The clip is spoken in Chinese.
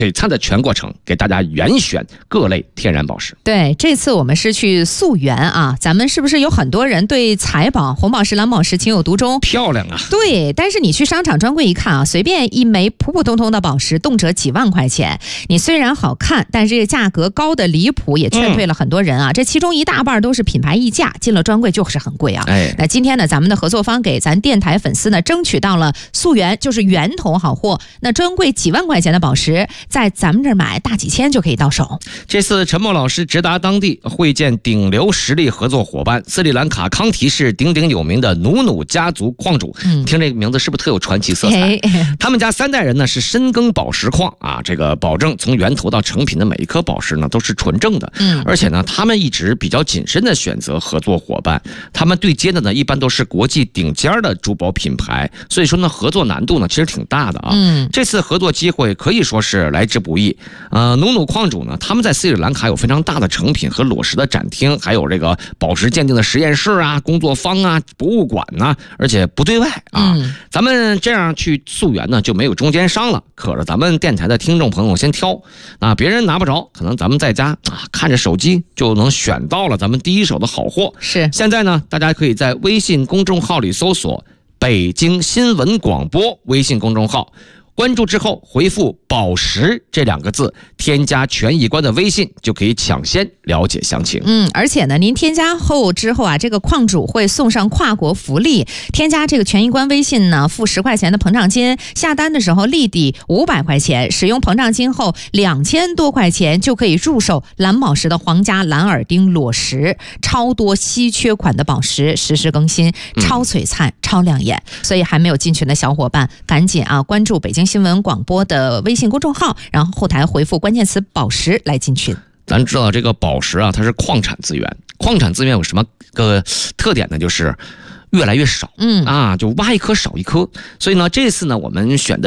璀璨的全过程，给大家严选各类天然宝石。 对，这次我们是去溯源啊，咱们是不是有很多人对财宝、红宝石、蓝宝石情有独钟？ 漂亮啊！ 对，但是你去商场专柜一看啊，随便一枚普普通通的宝石，动辄几万块钱。你虽然好看，但是这个价格高的离谱，也劝退了很多人啊。这其中一大半都是品牌溢价，进了专柜就是很贵啊。那今天呢，咱们的合作方给咱电台粉丝呢争取到了溯源，就是源头好货。那专柜几万块钱的宝石，在咱们这儿买大几千就可以到手。 这次陈默老师直达当地，会见顶流实力合作伙伴斯里兰卡康提市鼎鼎有名的努努家族矿主。听这个名字是不是特有传奇色彩？他们家3代人呢是深耕宝石矿啊，这个保证从源头到成品的每一颗宝石呢都是纯正的。而且呢，他们一直比较谨慎的选择合作伙伴，他们对接的呢一般都是国际顶尖的珠宝品牌，所以说呢合作难度呢其实挺大的啊。这次合作机会可以说是来之不易。努努矿主呢，他们在斯里兰卡有非常大的成品和裸石的展厅，还有这个宝石鉴定的实验室啊、工作坊啊、博物馆呐，而且不对外啊。咱们这样去溯源呢，就没有中间商了，可着咱们电台的听众朋友先挑，那别人拿不着，可能咱们在家看着手机就能选到了咱们第一手的好货。 是， 现在呢，大家可以在微信公众号里搜索北京新闻广播微信公众号，关注之后回复宝石这2个字，添加权益官的微信，就可以抢先了解详情。 而且呢，您添加之后啊，这个矿主会送上跨国福利，添加这个权益官微信呢，付10块钱的膨胀金，下单的时候立抵500块钱，使用膨胀金后2000多块钱就可以入手蓝宝石的皇家蓝耳钉裸石，超多稀缺款的宝石实时更新，超璀璨、超亮眼。所以还没有进群的小伙伴，赶紧啊关注北京新闻广播的微信公众号，然后后台回复关键词宝石来进群。 咱知道这个宝石啊，它是矿产资源，矿产资源有什么个特点呢？就是越来越少，就挖一颗少一颗。所以呢，这次呢，我们选的